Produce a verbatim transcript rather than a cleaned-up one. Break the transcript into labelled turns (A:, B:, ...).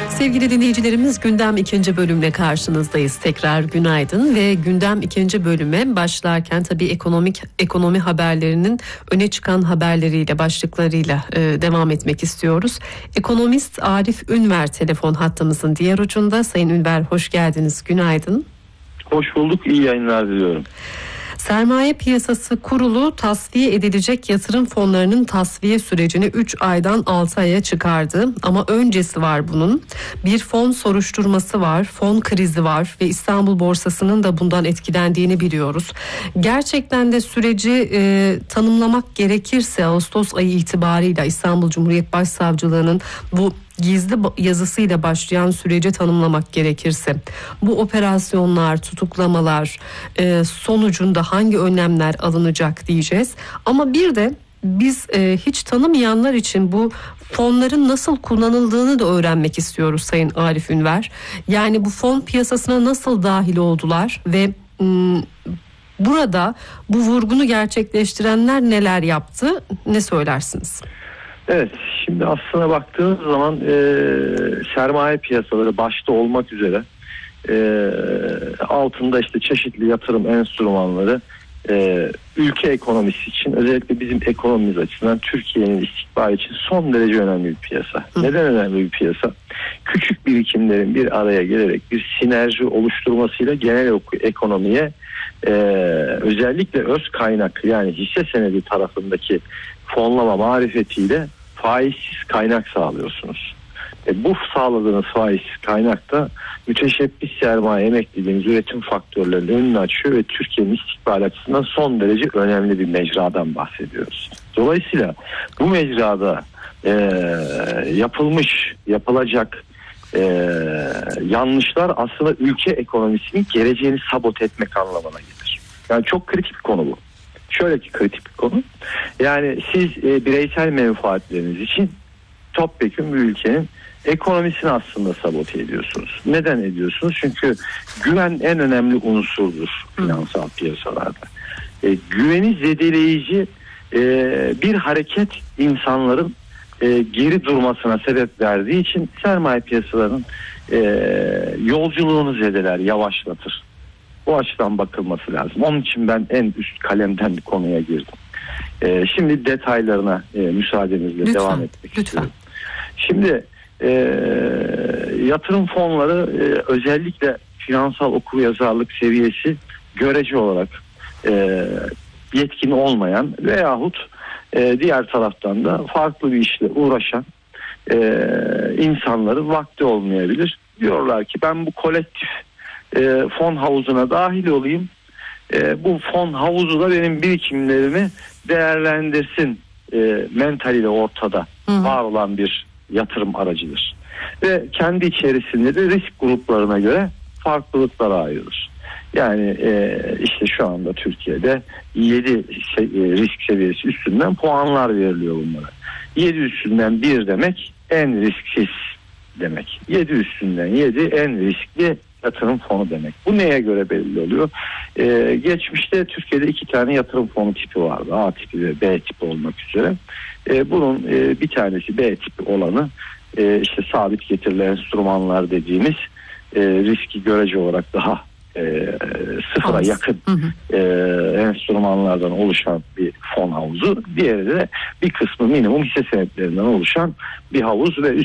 A: Sevgili dinleyicilerimiz, Gündem ikinci bölümle karşınızdayız. Tekrar günaydın ve Gündem ikinci bölüme başlarken tabii ekonomik ekonomi haberlerinin öne çıkan haberleriyle, başlıklarıyla e, devam etmek istiyoruz. Ekonomist Arif Ünver telefon hattımızın diğer ucunda. Sayın Ünver, hoş geldiniz, günaydın.
B: Hoş bulduk, iyi yayınlar diliyorum.
A: Sermaye Piyasası Kurulu tasfiye edilecek yatırım fonlarının tasfiye sürecini üç aydan altı aya çıkardı. Ama öncesi var bunun. Bir fon soruşturması var, fon krizi var ve İstanbul borsasının da bundan etkilendiğini biliyoruz. Gerçekten de süreci e, tanımlamak gerekirse Ağustos ayı itibarıyla İstanbul Cumhuriyet Başsavcılığı'nın bu gizli yazısıyla başlayan süreci tanımlamak gerekirse bu operasyonlar, tutuklamalar e, sonucunda hangi önlemler alınacak diyeceğiz. Ama bir de biz e, hiç tanımayanlar için bu fonların nasıl kullanıldığını da öğrenmek istiyoruz Sayın Arif Ünver. Yani bu fon piyasasına nasıl dahil oldular ve m, burada bu vurgunu gerçekleştirenler neler yaptı, ne söylersiniz?
B: Evet, şimdi aslına baktığınız zaman e, sermaye piyasaları başta olmak üzere e, altında işte çeşitli yatırım enstrümanları e, ülke ekonomisi için, özellikle bizim ekonomimiz açısından Türkiye'nin istikbali için son derece önemli bir piyasa. Hı. Neden önemli bir piyasa? Küçük birikimlerin bir araya gelerek bir sinerji oluşturmasıyla genel ekonomiye e, özellikle öz kaynak, yani hisse senedi tarafındaki fonlama marifetiyle faizsiz kaynak sağlıyorsunuz. E, bu sağladığınız faizsiz kaynak da müteşebbis sermaye emekliliğimiz üretim faktörlerinin önünü açıyor ve Türkiye'nin istikbal açısından son derece önemli bir mecradan bahsediyoruz. Dolayısıyla bu mecrada e, yapılmış, yapılacak e, yanlışlar aslında ülke ekonomisinin geleceğini sabote etmek anlamına gelir. Yani çok kritik bir konu bu. Şöyle ki kritik bir konu. Yani siz e, bireysel menfaatleriniz için topyekun bir ülkenin ekonomisini aslında sabote ediyorsunuz. Neden ediyorsunuz? Çünkü güven en önemli unsurdur finansal piyasalarda. E, güveni zedeleyici e, bir hareket insanların e, geri durmasına sebep verdiği için sermaye piyasalarının e, yolculuğunu zedeler, yavaşlatır. Bu açıdan bakılması lazım. Onun için ben en üst kalemden bir konuya girdim. Ee, şimdi detaylarına e, müsaadenizle lütfen, devam etmek lütfen. istiyorum. Şimdi e, yatırım fonları e, özellikle finansal okuryazarlık seviyesi görece olarak e, yetkin olmayan veyahut e, diğer taraftan da farklı bir işle uğraşan e, insanların vakti olmayabilir. Diyorlar ki ben bu kolektif E, fon havuzuna dahil olayım. E, bu fon havuzu da benim birikimlerimi değerlendirsin e, mentaliyle ortada Hı-hı. var olan bir yatırım aracıdır. Ve kendi içerisinde de risk gruplarına göre farklılıklara ayrılır. Yani e, işte şu anda Türkiye'de yedi se- risk seviyesi üstünden puanlar veriliyor bunlara. yedi üstünden bir demek en risksiz demek. yedi üstünden yedi en riskli yatırım fonu demek. Bu neye göre belli oluyor? Ee, geçmişte Türkiye'de iki tane yatırım fonu tipi vardı. A tipi ve B tipi olmak üzere. Ee, bunun e, bir tanesi B tipi olanı e, işte sabit getirili enstrümanlar dediğimiz e, riski görece olarak daha e, sıfıra Az. yakın hı hı. E, enstrümanlardan oluşan bir fon havuzu. Diğeri de bir kısmı minimum hisse senetlerinden oluşan bir havuz ve